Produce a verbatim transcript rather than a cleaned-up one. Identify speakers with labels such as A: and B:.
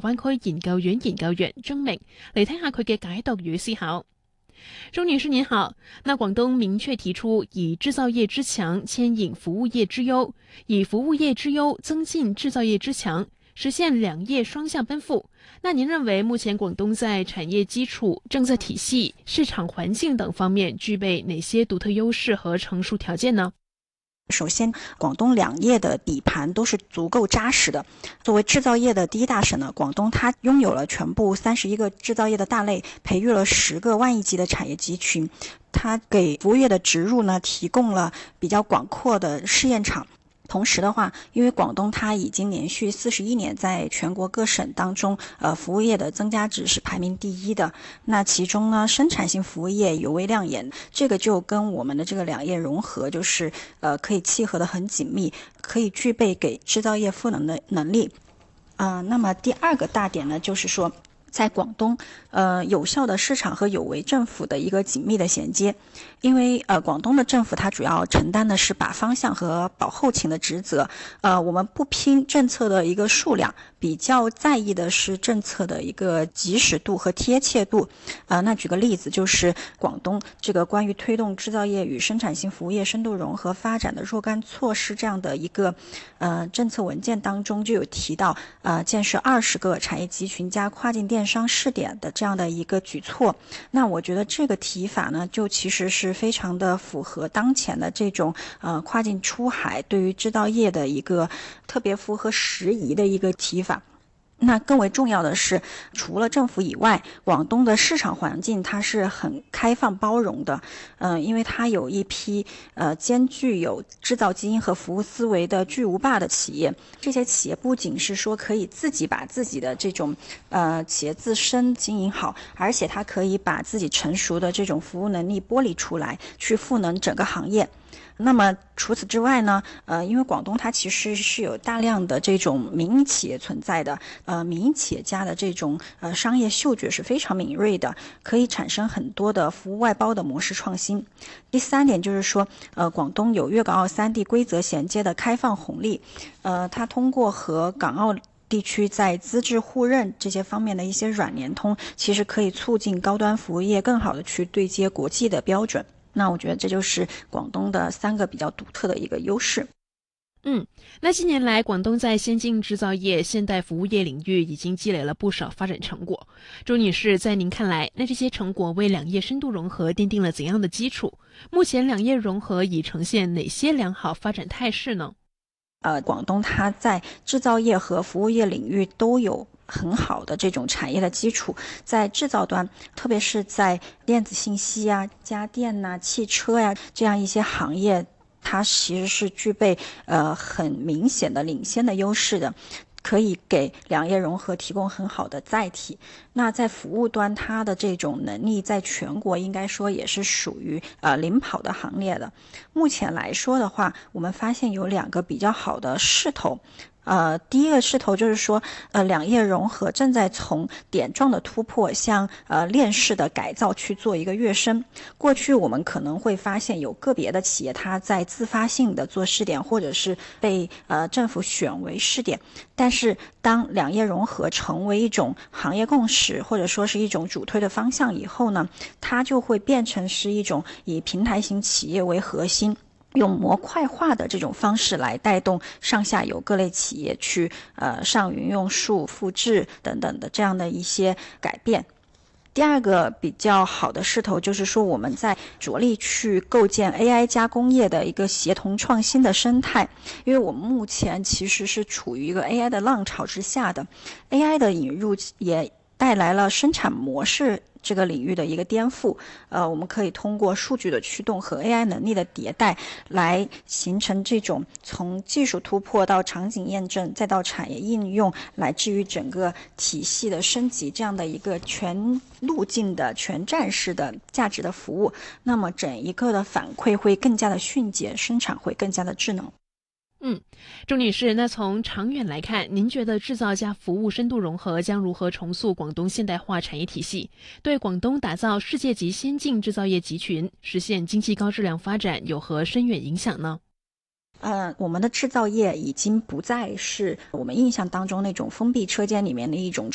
A: 灣區研究院研究員鍾明嚟聽下佢嘅解讀與思考。鍾女士您好，那廣東明確提出以製造業之強牽引服務業之優，以服務業之優增進製造業之強，實現兩業雙向奔赴。那您認為目前廣東在產業基礎、政策體系、市場環境等方面具備哪些獨特優勢和成熟條件呢？
B: 首先，廣東兩業的底盤都是足夠扎實的。作為製造業的第一大省呢，廣東它擁有了全部三十一個製造業的大類，培育了十個萬億級的產業集群。它給服務業的植入呢，提供了比較廣闊的試驗場。同時的話，因為廣東它已經連續四十一年在全國各省當中，呃，服務業的增加值是排名第一的。那其中呢，生產性服務業尤為亮眼，這個就跟我們的這個兩業融合，就是呃可以契合得很緊密，可以具備給製造業賦能的能力。啊、呃，那麼第二個大點呢，就是說，在廣東，呃，有效的市場和有為政府的一個緊密的銜接，因為呃，廣東的政府它主要承擔的是把方向和保後勤的職責，呃，我們不拼政策的一個數量，比較在意的是政策的一個及時度和貼切度。呃，那舉個例子，就是廣東這個關於推動製造業與生產性服務業深度融合發展的若干措施這樣的一個呃政策文件當中就有提到，呃，建設二十個產業集群加跨境電商試點的這樣的一個舉措。那我覺得這個提法呢，就其實是非常的符合當前的這種呃跨境出海對於製造業的一個特別符合時宜的一個提法。那更為重要的是，除了政府以外，廣東的市場環境它是很開放包容的，呃，因為它有一批呃兼具有製造基因和服務思維的巨無霸的企業。這些企業不僅是說可以自己把自己的這種呃企業自身經營好，而且它可以把自己成熟的這種服務能力剝離出來，去賦能整個行業。那麼除此之外呢，呃，因為廣東它其實是有大量的這種民營企業存在的，呃，民營企業家的這種呃商業嗅覺是非常敏銳的，可以產生很多的服務外包的模式創新。第三點就是說，呃，廣東有粵港澳三地規則銜接的開放紅利，呃，它通過和港澳地區在資質互認這些方面的一些軟聯通，其實可以促進高端服務業更好的去對接國際的標準。那我覺得這就是廣東的三個比較獨特的一個優勢。
A: 嗯，那近年來廣東在先進製造業、現代服務業領域已經積累了不少發展成果。周女士，在您看來，那這些成果為兩業深度融合奠定了怎樣的基礎？目前兩業融合已呈現哪些良好發展態勢呢？
B: 呃，廣東它在製造業和服務業領域都有很好的這種產業的基礎，在製造端，特別是在電子信息啊、家電啊、汽車呀、啊、這樣一些行業，它其實是具備呃很明顯的領先的優勢的，可以給兩業融合提供很好的載體。那在服務端，它的這種能力在全國應該說也是屬於呃領跑的行列的。目前來說的話，我們發現有兩個比較好的勢頭。呃，第一個勢頭就是說，呃，兩業融合正在從點狀的突破向呃鏈式的改造去做一個躍升。過去我們可能會發現有個別的企業，它在自發性的做試點，或者是被呃政府選為試點。但是當兩業融合成為一種行業共識，或者說是一種主推的方向以後呢，它就會變成是一種以平台型企業為核心，用模塊化的這種方式來帶動上下游各類企業去呃上雲用數複製等等的這樣的一些改變。第二個比較好的勢頭就是說，我們在着力去構建 A I 加工業的一個協同創新的生態，因為我們目前其實是處於一個 A I 的浪潮之下的， A I 的引入也帶來了生產模式這個領域的一個顛覆，呃，我們可以通過數據的驅動和 A I 能力的迭代，來形成這種從技術突破到場景驗證，再到產業應用，來至於整個體系的升級，這樣的一個全路徑的全站式的價值的服務，那麼整一個的反饋會更加的迅捷，生產會更加的智能。
A: 嗯，鍾女士，那從長遠來看，您覺得製造加服務深度融合將如何重塑廣東現代化產業體系，對廣東打造世界級先進製造業集群，實現經濟高質量發展有何深遠影響呢？
B: 呃，我們的製造業已經不再是我們印象當中那種封閉車間裡面的一種